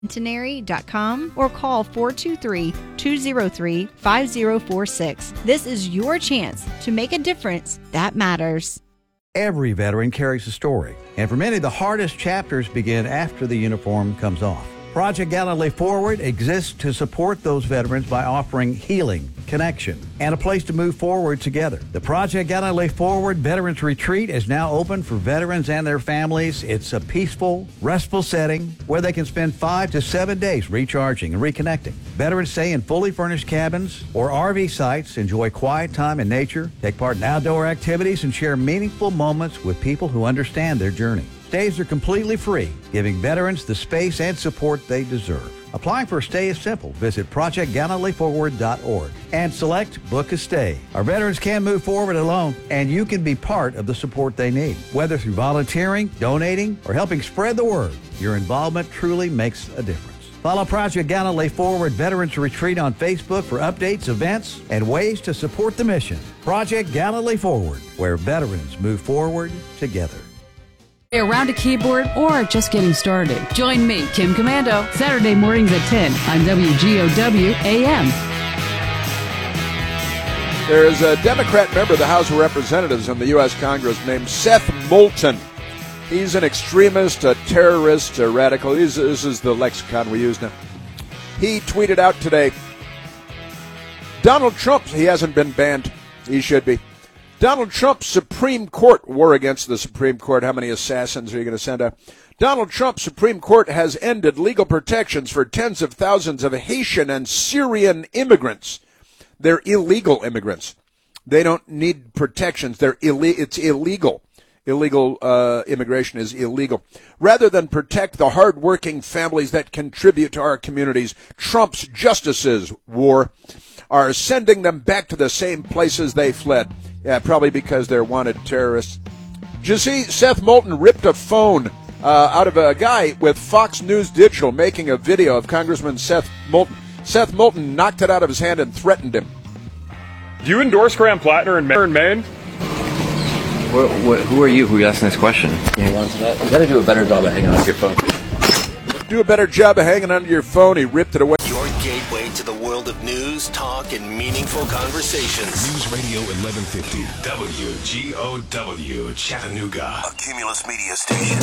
Centenary.com or call 423-203-5046. This is your chance to make a difference that matters. Every veteran carries a story, and for many, the hardest chapters begin after the uniform comes off. Project Gallantly Forward exists to support those veterans by offering healing, connection, and a place to move forward together. The Project Gallantly Forward Veterans Retreat is now open for veterans and their families. It's a peaceful, restful setting where they can spend 5 to 7 days recharging and reconnecting. Veterans stay in fully furnished cabins or RV sites, enjoy quiet time in nature, take part in outdoor activities, and share meaningful moments with people who understand their journey. Stays are completely free, giving veterans the space and support they deserve. Applying for a stay is simple. Visit ProjectGallantlyForward.org and select Book a Stay. Our veterans can move forward alone, and you can be part of the support they need. Whether through volunteering, donating, or helping spread the word, your involvement truly makes a difference. Follow Project Gallantly Forward Veterans Retreat on Facebook for updates, events, and ways to support the mission. Project Gallantly Forward, where veterans move forward together. Around a keyboard or just getting started. Join me, Kim Commando, Saturday mornings at 10 on WGOW AM. There is a Democrat member of the House of Representatives in the U.S. Congress named Seth Moulton. He's an extremist, a terrorist, a radical. This is the lexicon we use now. He tweeted out today, Donald Trump, he hasn't been banned. He should be. Donald Trump's Supreme Court, war against the Supreme Court. How many assassins are you going to send out? Donald Trump's Supreme Court has ended legal protections for tens of thousands of Haitian and Syrian immigrants. They're illegal immigrants. They don't need protections. It's illegal. Illegal immigration is illegal. Rather than protect the hardworking families that contribute to our communities, Trump's justices, are sending them back to the same places they fled. Yeah, probably because they're wanted terrorists. Did you see Seth Moulton ripped a phone out of a guy with Fox News Digital making a video of Congressman Seth Moulton. Seth Moulton knocked it out of his hand and threatened him. Do you endorse Graham Plattner in Maine? Who are you who are asking this question? Can you answer that? You got to do a better job of hanging on to your phone. Do a better job of hanging onto your phone. He ripped it away. Your gateway to the world of news, talk, and meaningful conversations. News Radio 1150, WGOW, Chattanooga. A Cumulus Media station.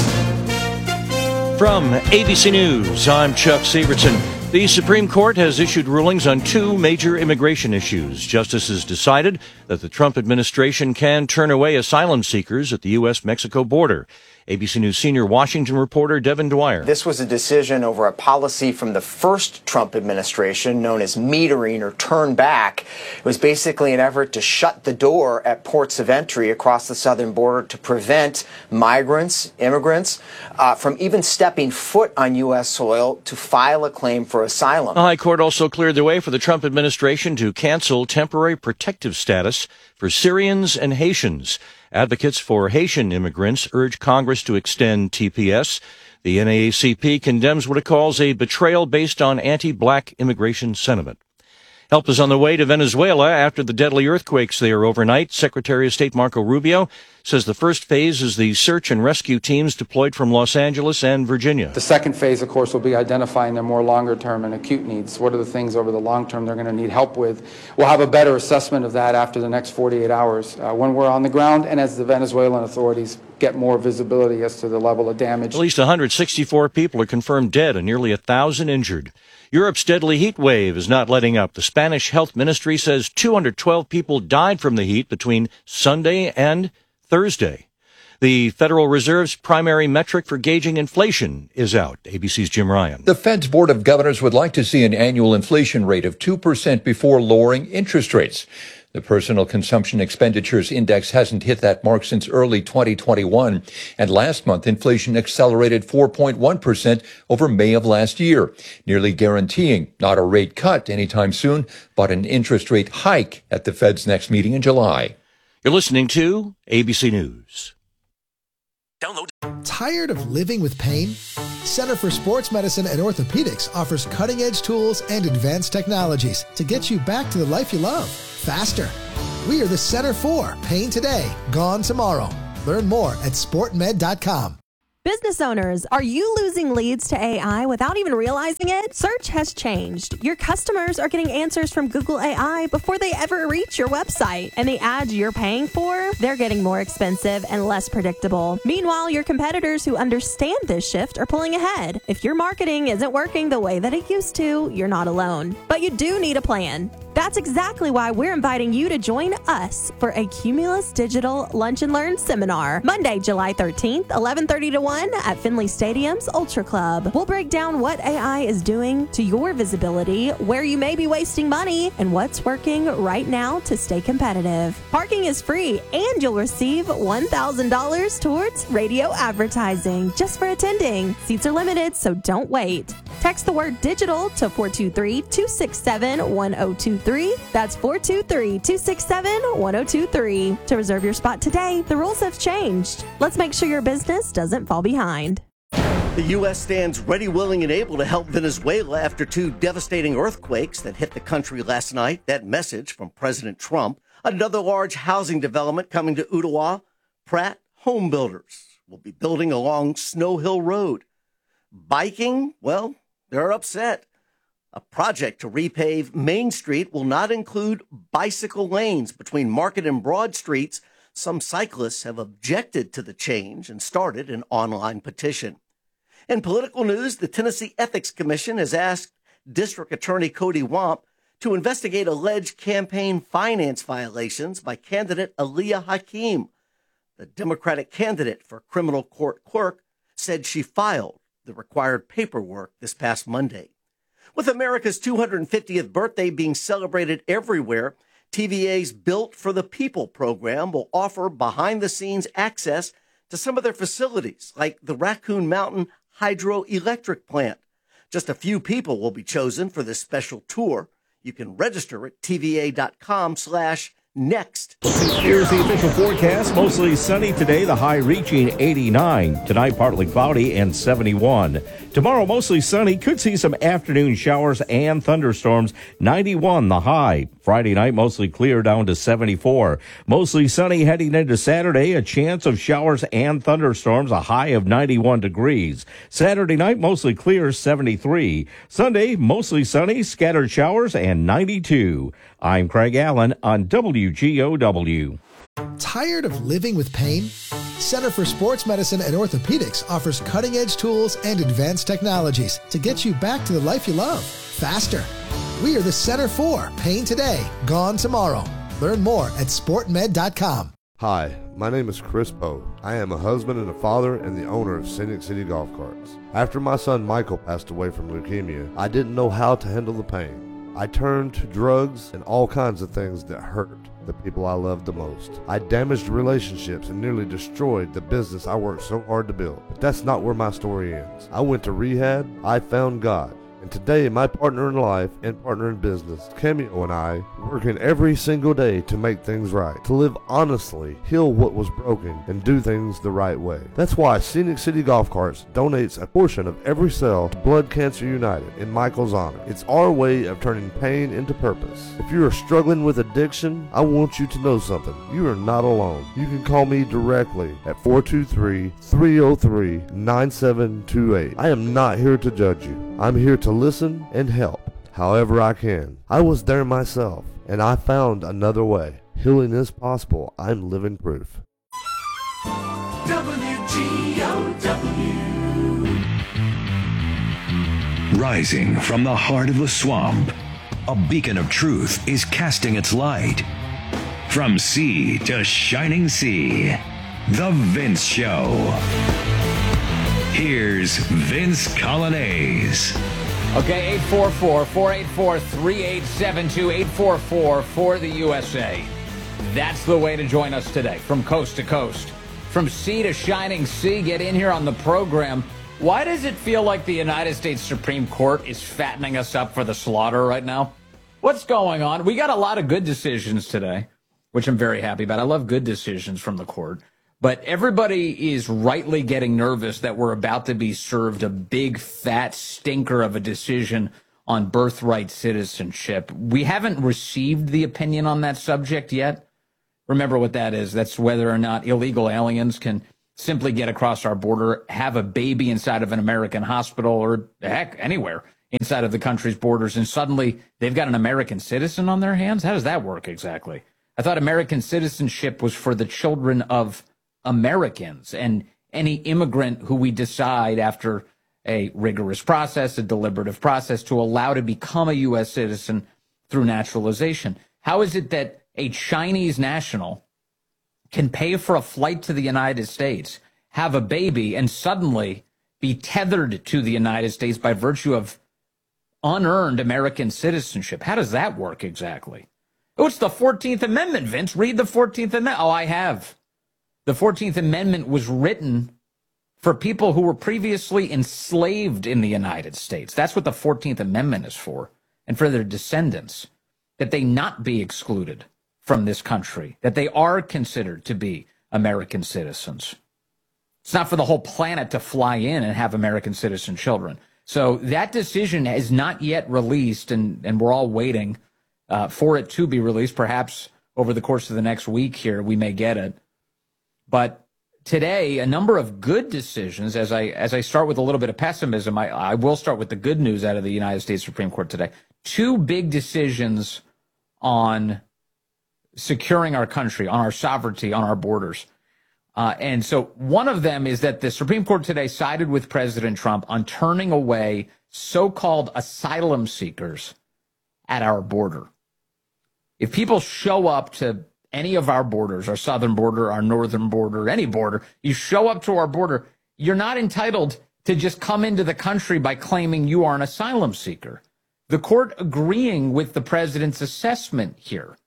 From ABC News, I'm Chuck Severson. The Supreme Court has issued rulings on two major immigration issues. Justices decided that the Trump administration can turn away asylum seekers at the U.S.-Mexico border. ABC News senior Washington reporter Devin Dwyer. This was a decision over a policy from the first Trump administration known as metering or turn back. It was basically an effort to shut the door at ports of entry across the southern border to prevent migrants, immigrants, from even stepping foot on U.S. soil to file a claim for asylum. The High Court also cleared the way for the Trump administration to cancel temporary protective status for Syrians and Haitians. Advocates for Haitian immigrants urge Congress to extend TPS. The NAACP condemns what it calls a betrayal based on anti-black immigration sentiment. Help is on the way to Venezuela after the deadly earthquakes there overnight. Secretary of State Marco Rubio says the first phase is the search and rescue teams deployed from Los Angeles and Virginia. The second phase, of course, will be identifying their more longer-term and acute needs. What are the things over the long term they're going to need help with? We'll have a better assessment of that after the next 48 hours when we're on the ground and as the Venezuelan authorities get more visibility as to the level of damage. At least 164 people are confirmed dead and nearly 1,000 injured. Europe's deadly heat wave is not letting up. The Spanish Health Ministry says 212 people died from the heat between Sunday and Thursday. The Federal Reserve's primary metric for gauging inflation is out. ABC's Jim Ryan. The Fed's Board of Governors would like to see an annual inflation rate of 2% before lowering interest rates. The Personal Consumption Expenditures Index hasn't hit that mark since early 2021. And last month, inflation accelerated 4.1% over May of last year, nearly guaranteeing not a rate cut anytime soon, but an interest rate hike at the Fed's next meeting in July. You're listening to ABC News. Download. Tired of living with pain? Center for Sports Medicine and Orthopedics offers cutting-edge tools and advanced technologies to get you back to the life you love faster. We are the Center for Pain Today, Gone Tomorrow. Learn more at sportmed.com. Business owners, are you losing leads to AI without even realizing it? Search has changed. Your customers are getting answers from Google AI before they ever reach your website. And the ads you're paying for, they're getting more expensive and less predictable. Meanwhile, your competitors who understand this shift are pulling ahead. If your marketing isn't working the way that it used to, you're not alone. But you do need a plan. That's exactly why we're inviting you to join us for a Cumulus Digital Lunch and Learn seminar, Monday, July 13th, 11:30 to 1 at Finley Stadium's Ultra Club. We'll break down what AI is doing to your visibility, where you may be wasting money, and what's working right now to stay competitive. Parking is free, and you'll receive $1,000 towards radio advertising just for attending. Seats are limited, so don't wait. Text the word digital to 423-267-1023. That's 423-267-1023 to reserve your spot today. The rules have changed. Let's make sure your business doesn't fall behind. The U.S. stands ready, willing, and able to help Venezuela after two devastating earthquakes that hit the country last night. That message from President Trump. Another large housing development coming to Ottawa. Pratt Home Builders will be building along Snow Hill Road. Biking, well, they're upset. A project to repave Main Street will not include bicycle lanes between Market and Broad Streets. Some cyclists have objected to the change and started an online petition. In political news, the Tennessee Ethics Commission has asked District Attorney Cody Wamp to investigate alleged campaign finance violations by candidate Aliyah Hakeem. The Democratic candidate for criminal court clerk said she filed the required paperwork this past Monday. With America's 250th birthday being celebrated everywhere, TVA's Built for the People program will offer behind-the-scenes access to some of their facilities, like the Raccoon Mountain Hydroelectric Plant. Just a few people will be chosen for this special tour. You can register at TVA.com/next. Here's the official forecast. Mostly sunny today, the high reaching 89. Tonight, partly cloudy and 71. Tomorrow, mostly sunny. Could see some afternoon showers and thunderstorms. 91, the high. Friday night, mostly clear down to 74. Mostly sunny heading into Saturday. A chance of showers and thunderstorms, a high of 91 degrees. Saturday night, mostly clear, 73. Sunday, mostly sunny, scattered showers, and 92. I'm Craig Allen on WGOW. Tired of living with pain? Center for Sports Medicine and Orthopedics offers cutting-edge tools and advanced technologies to get you back to the life you love, faster. We are the Center for Pain Today, Gone Tomorrow. Learn more at sportmed.com. Hi, my name is Chris Poe. I am a husband and a father and the owner of Scenic City Golf Carts. After my son Michael passed away from leukemia, I didn't know how to handle the pain. I turned to drugs and all kinds of things that hurt the people I loved the most. I damaged relationships and nearly destroyed the business I worked so hard to build. But that's not where my story ends. I went to rehab, I found God. And today, my partner in life and partner in business, Cameo, and I, working every single day to make things right, to live honestly, heal what was broken, and do things the right way. That's why Scenic City Golf Carts donates a portion of every sale to Blood Cancer United in Michael's honor. It's our way of turning pain into purpose. If you are struggling with addiction, I want you to know something. You are not alone. You can call me directly at 423-303-9728. I am not here to judge you. I'm here to listen and help however I can. I was there myself, and I found another way. Healing is possible. I'm living proof. WGOW. Rising from the heart of the swamp, a beacon of truth is casting its light. From sea to shining sea, The Vince Show. Here's Vince Colonnese. Okay, 844-484-3872, 844 for the USA. That's the way to join us today, from coast to coast. From sea to shining sea, get in here on the program. Why does it feel like the United States Supreme Court is fattening us up for the slaughter right now? What's going on? We got a lot of good decisions today, which I'm very happy about. I love good decisions from the court. But everybody is rightly getting nervous that we're about to be served a big, fat stinker of a decision on birthright citizenship. We haven't received the opinion on that subject yet. Remember what that is. That's whether or not illegal aliens can simply get across our border, have a baby inside of an American hospital, or heck, anywhere inside of the country's borders, and suddenly they've got an American citizen on their hands? How does that work exactly? I thought American citizenship was for the children of Americans and any immigrant who we decide after a rigorous process, a deliberative process, to allow to become a U.S. citizen through naturalization. How is it that a Chinese national can pay for a flight to the United States, have a baby, and suddenly be tethered to the United States by virtue of unearned American citizenship? How does that work exactly? Oh, it's the 14th Amendment, Vince. Read the 14th Amendment. Oh, I have. The 14th Amendment was written for people who were previously enslaved in the United States. That's what the 14th Amendment is for, and for their descendants, that they not be excluded from this country, that they are considered to be American citizens. It's not for the whole planet to fly in and have American citizen children. So that decision is not yet released, and we're all waiting for it to be released. Perhaps over the course of the next week here, we may get it. But today, a number of good decisions. As I start with a little bit of pessimism, I will start with the good news out of the United States Supreme Court today. Two big decisions on securing our country, on our sovereignty, on our borders. And so one of them is that the Supreme Court today sided with President Trump on turning away so-called asylum seekers at our border. If people show up to any of our borders, our southern border, our northern border, any border, you show up to our border, you're not entitled to just come into the country by claiming you are an asylum seeker. The court agreeing with the president's assessment here.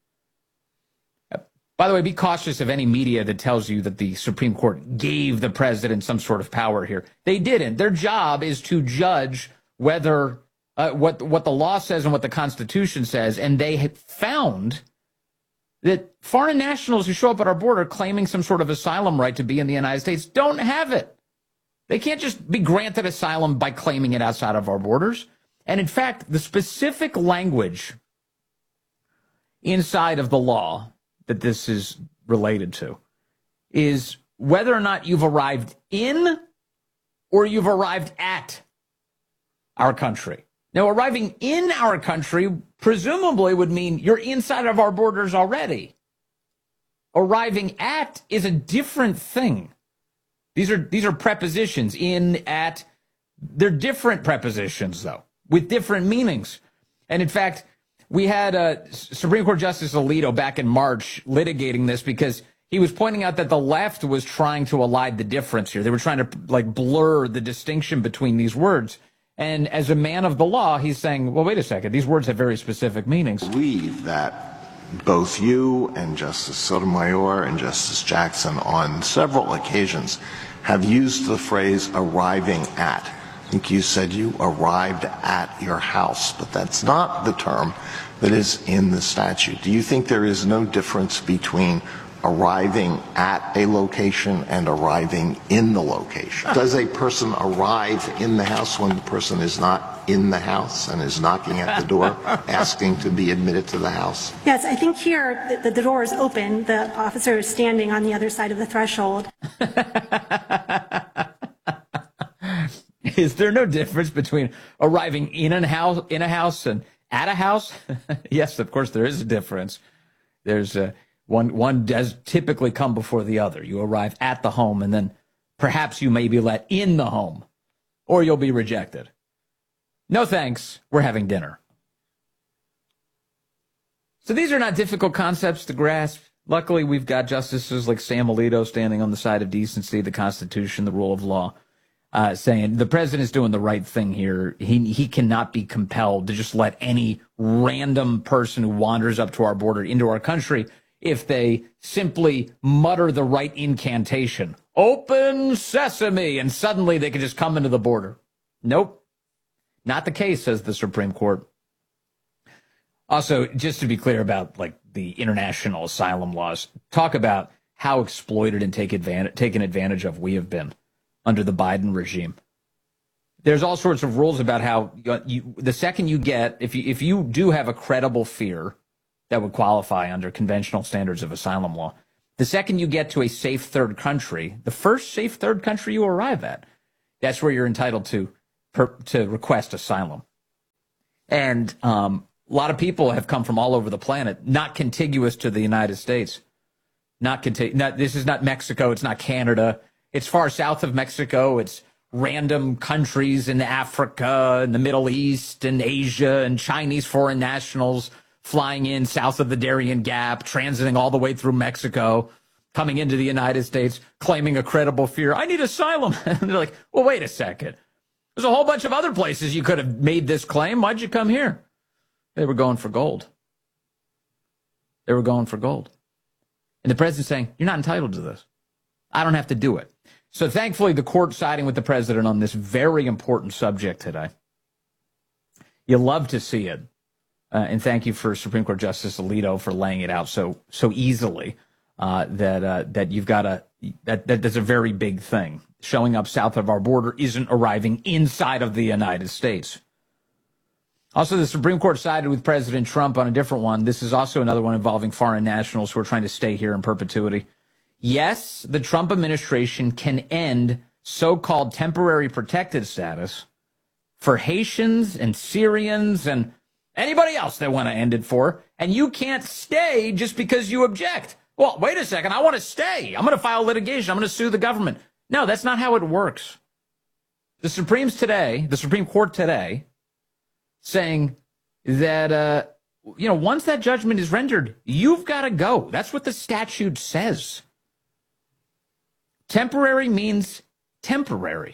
By the way, be cautious of any media that tells you that the Supreme Court gave the president some sort of power here. They didn't. Their job is to judge whether what the law says and what the Constitution says, and they had found that foreign nationals who show up at our border claiming some sort of asylum right to be in the United States don't have it. They can't just be granted asylum by claiming it outside of our borders. And in fact, the specific language inside of the law that this is related to is whether or not you've arrived in or you've arrived at our country. Now, arriving in our country presumably would mean you're inside of our borders already. Arriving at is a different thing. These are prepositions, in, at. They're different prepositions, though, with different meanings. And in fact, we had Supreme Court Justice Alito back in March litigating this because he was pointing out that the left was trying to elide the difference here. They were trying to blur the distinction between these words. And as a man of the law, he's saying, well, wait a second, these words have very specific meanings. I believe that both you and Justice Sotomayor and Justice Jackson on several occasions have used the phrase arriving at. I think you said you arrived at your house, but that's not the term that is in the statute. Do you think there is no difference between arriving at a location and arriving in the location? Does a person arrive in the house when the person is not in the house and is knocking at the door, asking to be admitted to the house? Yes, I think here the door is open. The officer is standing on the other side of the threshold. Is there no difference between arriving in a house and at a house? Yes, of course there is a difference. There's one does typically come before the other. You arrive at the home, and then perhaps you may be let in the home, or you'll be rejected. No thanks, we're having dinner. So these are not difficult concepts to grasp. Luckily, we've got justices like Sam Alito standing on the side of decency, the Constitution, the rule of law, saying the president's doing the right thing here. He cannot be compelled to just let any random person who wanders up to our border into our country if they simply mutter the right incantation, open sesame, and suddenly they can just come into the border. Nope. Not the case, says the Supreme Court. Also, just to be clear about the international asylum laws, talk about how exploited and taken advantage of we have been under the Biden regime. There's all sorts of rules about how the second you get, if you do have a credible fear that would qualify under conventional standards of asylum law, The second you get to a safe third country, the first safe third country you arrive at, that's where you're entitled to request asylum. And a lot of people have come from all over the planet, not contiguous to the United States. This is not Mexico. It's not Canada. It's far south of Mexico. It's random countries in Africa and the Middle East and Asia and Chinese foreign nationals flying in south of the Darien Gap, transiting all the way through Mexico, coming into the United States, claiming a credible fear. I need asylum. And they're like, well, wait a second. There's a whole bunch of other places you could have made this claim. Why'd you come here? They were going for gold. They were going for gold. And the president's saying, you're not entitled to this. I don't have to do it. So thankfully, the court siding with the president on this very important subject today. You love to see it. And thank you for Supreme Court Justice Alito for laying it out so easily that you've got that's a very big thing. Showing up south of our border isn't arriving inside of the United States. Also, the Supreme Court sided with President Trump on a different one. This is also another one involving foreign nationals who are trying to stay here in perpetuity. Yes, the Trump administration can end so-called temporary protected status for Haitians and Syrians and anybody else they want to end it for, and you can't stay just because you object. Well, wait a second, I want to stay. I'm going to file litigation. I'm going to sue the government. No, that's not how it works. The Supreme Court today, saying that, once that judgment is rendered, you've got to go. That's what the statute says. Temporary means temporary.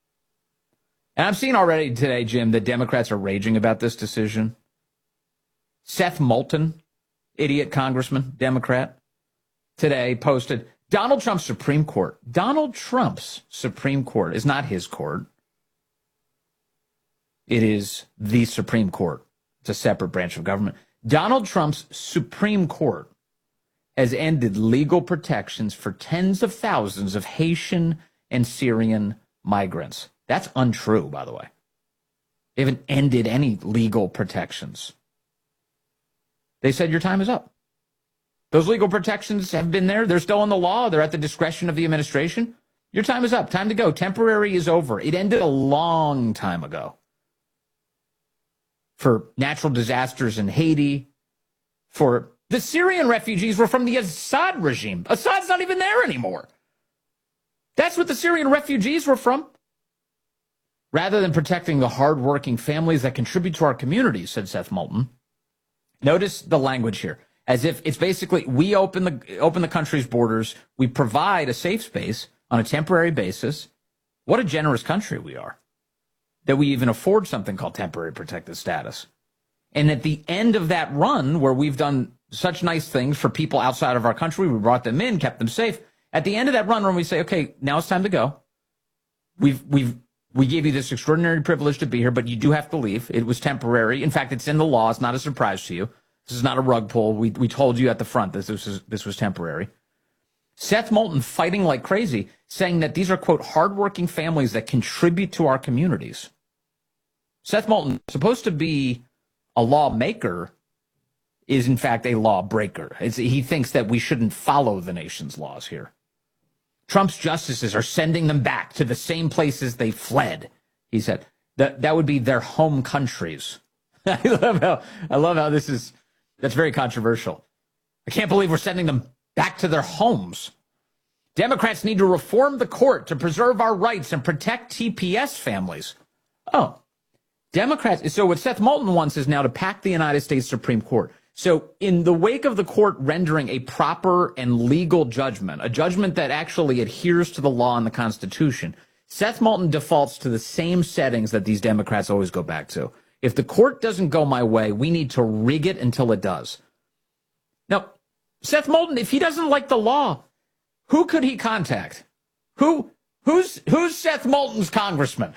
And I'm seeing already today, Jim, that Democrats are raging about this decision. Seth Moulton, idiot congressman, Democrat, today posted, Donald Trump's Supreme Court is not his court. It is the Supreme Court. It's a separate branch of government. Donald Trump's Supreme Court has ended legal protections for tens of thousands of Haitian and Syrian migrants. That's untrue, by the way. They haven't ended any legal protections. They said your time is up. Those legal protections have been there. They're still in the law. They're at the discretion of the administration. Your time is up. Time to go. Temporary is over. It ended a long time ago. For natural disasters in Haiti, for the Syrian refugees were from the Assad regime. Assad's not even there anymore. That's what the Syrian refugees were from. Rather than protecting the hardworking families that contribute to our communities, said Seth Moulton. Notice the language here. As if it's basically, we open the country's borders, we provide a safe space on a temporary basis. What a generous country we are, that we even afford something called temporary protected status. And at the end of that run, where we've done such nice things for people outside of our country, we brought them in, kept them safe. At the end of that run, when we say, okay, now it's time to go. We gave you this extraordinary privilege to be here, but you do have to leave. It was temporary. In fact, it's in the law. It's not a surprise to you. This is not a rug pull. We told you at the front that this was temporary. Seth Moulton fighting like crazy, saying that these are, quote, hardworking families that contribute to our communities. Seth Moulton, supposed to be a lawmaker, is in fact a lawbreaker. He thinks that we shouldn't follow the nation's laws here. Trump's justices are sending them back to the same places they fled, he said. That would be their home countries. I love how that's very controversial. I can't believe we're sending them back to their homes. Democrats need to reform the court to preserve our rights and protect TPS families. Oh, Democrats. So what Seth Moulton wants is now to pack the United States Supreme Court. So in the wake of the court rendering a proper and legal judgment, a judgment that actually adheres to the law and the Constitution, Seth Moulton defaults to the same settings that these Democrats always go back to. If the court doesn't go my way, we need to rig it until it does. Now, Seth Moulton, if he doesn't like the law, who could he contact? Who's Seth Moulton's congressman?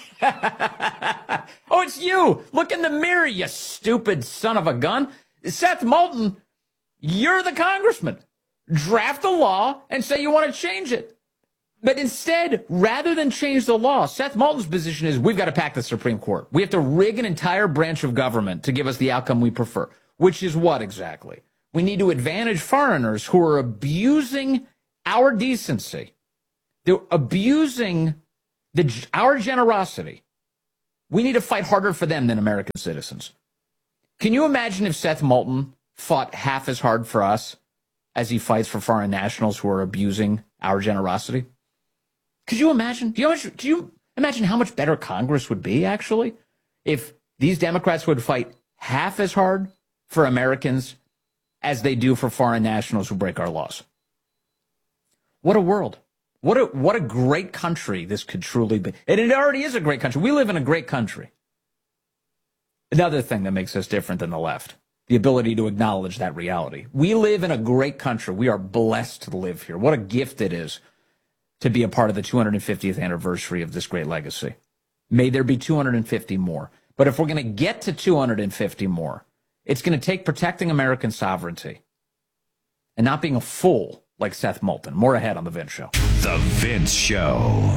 Oh, it's you. Look in the mirror, you stupid son of a gun. Seth Moulton, you're the congressman. Draft the law and say you want to change it. But instead, rather than change the law, Seth Moulton's position is we've got to pack the Supreme Court. We have to rig an entire branch of government to give us the outcome we prefer. Which is what exactly? We need to advantage foreigners who are abusing our decency. They're abusing our generosity. We need to fight harder for them than American citizens. Can you imagine if Seth Moulton fought half as hard for us as he fights for foreign nationals who are abusing our generosity? Could you imagine? Do you imagine how much better Congress would be, actually, if these Democrats would fight half as hard for Americans as they do for foreign nationals who break our laws? What a world. What a great country this could truly be. And it already is a great country. We live in a great country. Another thing that makes us different than the left, the ability to acknowledge that reality. We live in a great country. We are blessed to live here. What a gift it is to be a part of the 250th anniversary of this great legacy. May there be 250 more. But if we're going to get to 250 more, it's going to take protecting American sovereignty and not being a fool like Seth Moulton. More ahead on The Vince Show. The Vince Show.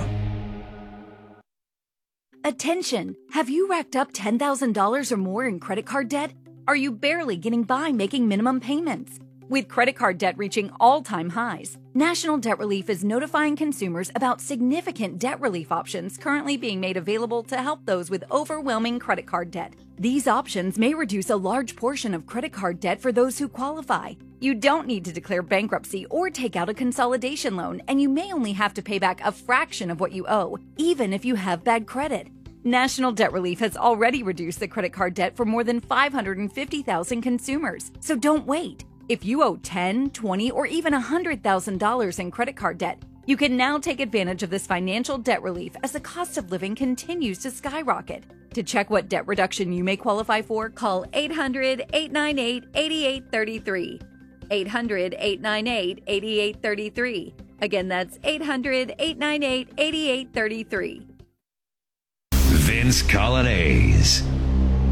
Attention! Have you racked up $10,000 or more in credit card debt? Are you barely getting by making minimum payments? With credit card debt reaching all-time highs, National Debt Relief is notifying consumers about significant debt relief options currently being made available to help those with overwhelming credit card debt. These options may reduce a large portion of credit card debt for those who qualify. You don't need to declare bankruptcy or take out a consolidation loan, and you may only have to pay back a fraction of what you owe, even if you have bad credit. National Debt Relief has already reduced the credit card debt for more than 550,000 consumers, so don't wait. If you owe $10,000, $20,000, or even $100,000 in credit card debt, you can now take advantage of this financial debt relief as the cost of living continues to skyrocket. To check what debt reduction you may qualify for, call 800-898-8833. 800-898-8833. Again, that's 800-898-8833. Vince Coglianese.